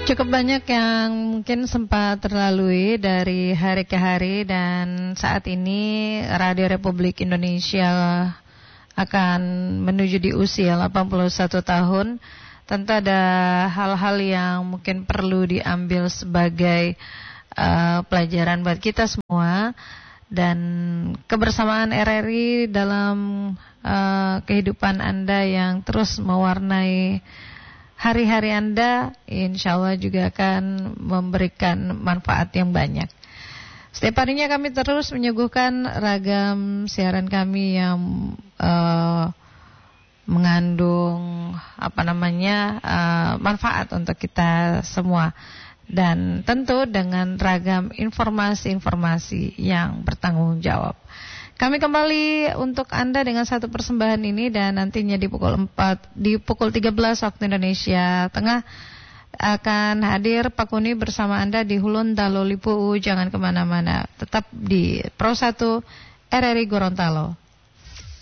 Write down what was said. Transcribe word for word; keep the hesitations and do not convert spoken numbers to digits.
Cukup banyak yang mungkin sempat terlalui dari hari ke hari, dan saat ini Radio Republik Indonesia akan menuju di usia delapan puluh satu tahun. Tentu ada hal-hal yang mungkin perlu diambil sebagai uh, pelajaran buat kita semua, dan kebersamaan R R I dalam uh, kehidupan Anda yang terus mewarnai hari-hari Anda, insya Allah juga akan memberikan manfaat yang banyak. Setiap harinya kami terus menyuguhkan ragam siaran kami yang uh, mengandung apa namanya uh, manfaat untuk kita semua, dan tentu dengan ragam informasi-informasi yang bertanggung jawab. Kami kembali untuk Anda dengan satu persembahan ini, dan nantinya di pukul empat, di pukul tiga belas waktu Indonesia Tengah akan hadir Pak Kuni bersama Anda di Hulun Dalo Lipu. Jangan kemana-mana, tetap di Pro satu R R I Gorontalo.